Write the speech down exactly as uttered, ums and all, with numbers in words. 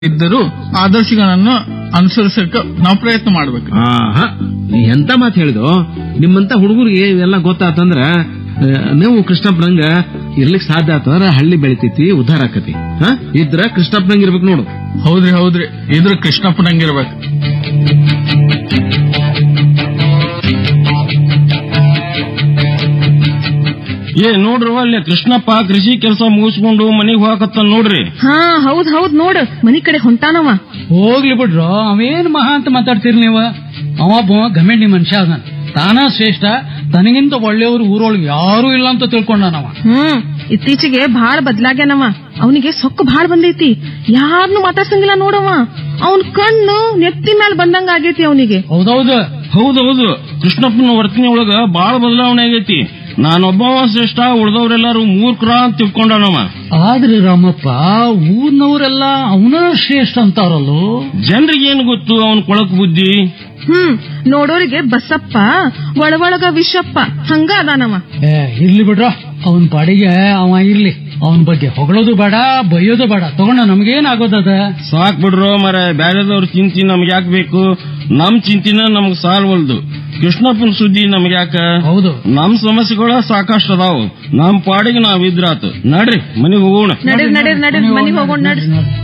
ಇದ್ದರೂ ಆದರ್ಶಗಳನ್ನು ಅನುಸರಿಸಕ್ಕೆ ನಾವು ಪ್ರಯತ್ನ ಮಾಡ್ಬೇಕು. ಆಹಾ, ಎಂತ ಮಾತು ಹೇಳಿದು. ನಿಮ್ಮಂತ ಹುಡುಗರಿಗೆ ಇವೆಲ್ಲ ಗೊತ್ತಾತಂದ್ರ ನೀವು ಕೃಷ್ಣಪ್ಪನಂಗ ಇರ್ಲಿಕ್ ಸಾಧ್ಯ ಆತಂದ್ರ ಹಳ್ಳಿ ಬೆಳಿತೈತಿ, ಉದ್ಧಾರ ಆಕತಿ. ಹ ಇದ್ರ ಕೃಷ್ಣಪ್ಪನಂಗ ಇರ್ಬೇಕು ನೋಡು. ಹೌದ್ರಿ ಹೌದ್ರಿ, ಇದ್ರ ಕೃಷ್ಣಪ್ಪನಂಗಿರ್ಬೇಕು. ಏ ನೋಡ್ರಿ ಅಲ್ಲಿ ಕೃಷ್ಣಪ್ಪ ಕೃಷಿ ಕೆಲಸ ಮುಗಿಸ್ಕೊಂಡು ಮನಿಗ್ ಹೋಗಕತ್ತ ನೋಡ್ರಿ. ಹಾ ಹೌದ್ ಹೌದ್ ನೋಡ್, ಮನಿ ಕಡೆ ಹೊಂಟಾನವ. ಹೋಗ್ಲಿ ಬಿಡ್ರು, ಅವೇನ್ ಮಹಾ ಅಂತ ಮಾತಾಡ್ತೀರಿ ನೀವ. ಅವೊಬ್ಬ ಗಮೆಂಡಿ ಮನುಷ್ಯ ಅದಾನ, ತಾನ ಶ್ರೇಷ್ಠ, ತನಗಿಂತ ಒಳ್ಳೆಯವರು ಊರೊಳಗೆ ಯಾರು ಇಲ್ಲ ಅಂತ ತಿಳ್ಕೊಂಡಾನವ. ಹ್ಮ್ ಇತ್ತೀಚೆಗೆ ಬಾಳ ಬದ್ಲಾಗ್ಯಾನವ. ಅವನಿಗೆ ಸೊಕ್ಕು ಬಾಳ್ ಬಂದೈತಿ, ಯಾರನ್ನು ಮಾತಾಡ್ಸಂಗಿಲ್ಲ ನೋಡವ. ಅವನ್ ಕಣ್ಣು ನೆತ್ತಿ ಮ್ಯಾಲ ಬಂದಂಗ ಆಗೈತಿ ಅವನಿಗೆ. ಹೌದೌದು ಹೌದೌದು, ಕೃಷ್ಣಪ್ಪನ ವರ್ತನೆ ಒಳಗ ಬಾಳ ಬದಲಾವಣೆ ಆಗೈತಿ. ನಾನೊಬ್ಬವ ಶ್ರೇಷ್ಠ, ಉಳ್ದವ್ರೆಲ್ಲಾರು ಮೂರ್ಖರ ಅಂತ ತಿಳ್ಕೊಂಡಾನವ. ಆದ್ರೆ ರಾಮಪ್ಪ, ಊರ್ನವರೆಲ್ಲ ಅವನ ಶ್ರೇಷ್ಠ ಅಂತಾರಲ್ಲೋ. ಜನರಿಗೇನು ಗೊತ್ತು ಅವನ್ ಕೊಳಕ್ ಬುದ್ಧಿ. ಹ್ಮ್ ನೋಡೋರಿಗೆ ಬಸಪ್ಪ, ಒಳಗೊಳಗ ವಿಷಪ್ಪ, ಹಂಗ ಅದಾನವ. ಏ ಇರ್ಲಿ ಬಿಡ್ರ, ಅವನ್ ಪಾಡಿಗೆ ಅವ ಇರ್ಲಿ. ಅವನ್ ಬಗ್ಗೆ ಹೊಗಳೋದು ಬೇಡ, ಬೈಯೋದು ಬೇಡ. ತಗೊಂಡ ನಮ್ಗೇನ್ ಆಗೋದದ? ಸಾಕ್ ಬಿಡ್ರೋ ಮರ, ಬ್ಯಾರೆದವ್ರ ಚಿಂತಿ ನಮ್ಗೆ ಯಾಕೆ ಬೇಕು? ನಮ್ ಚಿಂತಿನ ನಮ್ಗ್ ಸಾಲ್ವಲ್ದು. ಕೃಷ್ಣಪ್ಪನ ಸುದ್ದಿ ನಮ್ಗೆ ಯಾಕ? ಹೌದು, ನಮ್ ಸಮಸ್ಯೆಗಳ ಸಾಕಷ್ಟು ಅದಾವು. ನಮ್ ಪಾಡಿಗೆ ನಾವ್ ಇದ್ರಾತು. ನಡ್ರಿ ಮನಿಗ್ ಹೋಗೋಣ. ನಡೀರ್ ನಡೀರ್ ನಡೀರ್ ಮನಿಗ್ ಹೋಗೋಣ ನಡ್ರಿ.